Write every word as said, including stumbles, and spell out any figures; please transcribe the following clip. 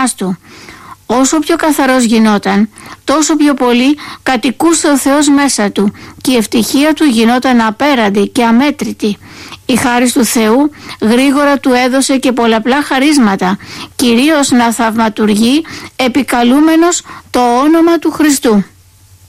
γενιάς του. Όσο πιο καθαρός γινόταν, τόσο πιο πολύ κατοικούσε ο Θεός μέσα του και η ευτυχία του γινόταν απέραντη και αμέτρητη. Η χάρις του Θεού γρήγορα του έδωσε και πολλαπλά χαρίσματα, κυρίως να θαυματουργεί επικαλούμενος το όνομα του Χριστού.